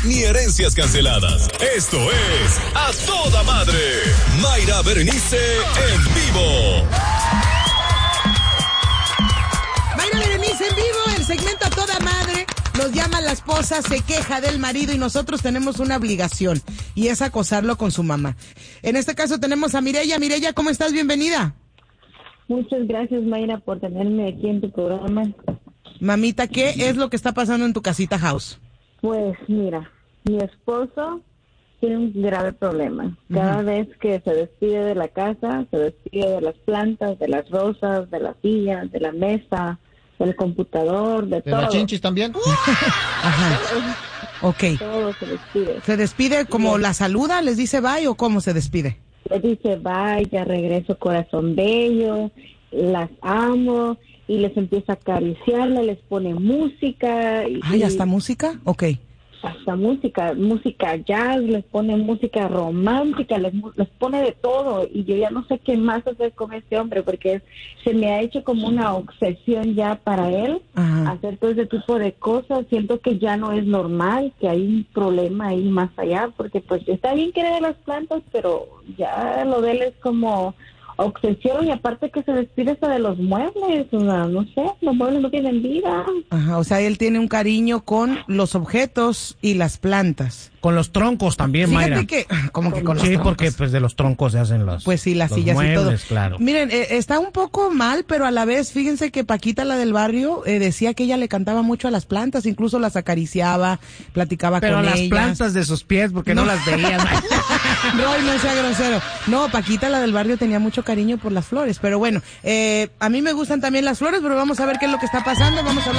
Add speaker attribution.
Speaker 1: ni herencias canceladas. Esto es A Toda Madre. Mayra Berenice en vivo.
Speaker 2: Mayra Berenice en vivo, el segmento A Toda Madre. Nos llama la esposa, se queja del marido y nosotros tenemos una obligación y es acosarlo con su mamá. En este caso tenemos a Mireya. Mireya, ¿cómo estás? Bienvenida.
Speaker 3: Muchas gracias, Mayra, por tenerme aquí en tu programa.
Speaker 2: Mamita, ¿qué es lo que está pasando en tu casita house?
Speaker 3: Pues mira, mi esposo tiene un grave problema. Cada vez que se despide de la casa, se despide de las plantas, de las rosas, de las sillas, de la mesa, del computador, de todo.
Speaker 4: ¿De las chinchis también?
Speaker 2: Ajá. Ok.
Speaker 3: Todo se despide.
Speaker 2: ¿Se despide como la saluda? ¿Les dice bye o cómo se despide?
Speaker 3: Le dice bye, ya regreso, corazón bello, las amo, y les empieza a acariciarle, les pone música.
Speaker 2: Ay, ¿hasta música? Ok.
Speaker 3: Hasta música jazz, les pone música romántica, les pone de todo, y yo ya no sé qué más hacer con este hombre, porque se me ha hecho como una obsesión ya para él. Ajá. Hacer todo ese tipo de cosas. Siento que ya no es normal, que hay un problema ahí más allá, porque pues está bien querer las plantas, pero ya lo de él es como obsesión, y aparte que se despide hasta de los muebles, o sea, no sé, los muebles no tienen vida.
Speaker 2: Ajá, o sea, él tiene un cariño con los objetos y las plantas.
Speaker 4: Con los troncos también,
Speaker 2: Fíjate
Speaker 4: Mayra.
Speaker 2: que, ¿cómo que con los
Speaker 4: Sí,
Speaker 2: troncos?
Speaker 4: porque pues de los troncos se hacen los
Speaker 2: pues sí, las
Speaker 4: los
Speaker 2: sillas
Speaker 4: muebles,
Speaker 2: y todo.
Speaker 4: Claro.
Speaker 2: Miren, está un poco mal, pero a la vez, fíjense que Paquita, la del barrio, decía que ella le cantaba mucho a las plantas, incluso las acariciaba, platicaba con ellas.
Speaker 4: Pero las plantas de sus pies, porque no las veían.
Speaker 2: Roy, no sea grosero. No, Paquita, la del barrio, tenía mucho cariño por las flores, pero bueno, a mí me gustan también las flores, pero vamos a ver qué es lo que está pasando, vamos a hablar